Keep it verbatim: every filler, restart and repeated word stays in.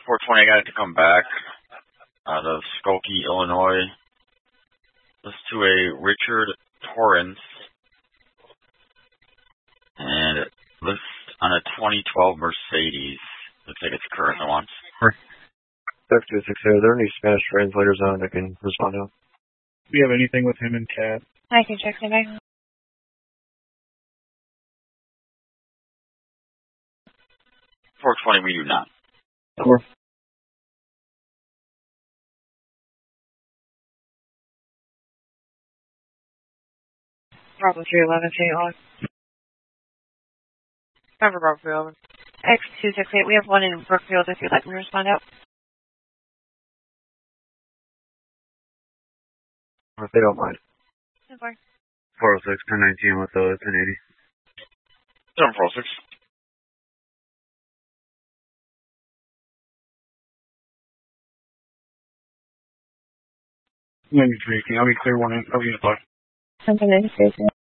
four twenty, I got it to come back out of Skokie, Illinois. This to a Richard Torrance. And it lists on a twenty twelve Mercedes. Looks like it's current the once. F two six zero, are there any Spanish translators on that can respond out? Do you have anything with him in cab? I can check the back. four twenty, we do not. Four. Bravo three eleven, Saint Louis. Cover Bravo three eleven. X two six eight, we have one in Brookfield if you'd like me to respond out. If they don't mind. four four oh six, ten nineteen with the ten eighty. seven four oh six. ninety-three, can I be clear one in? Oh, unit five. Something ninety-three.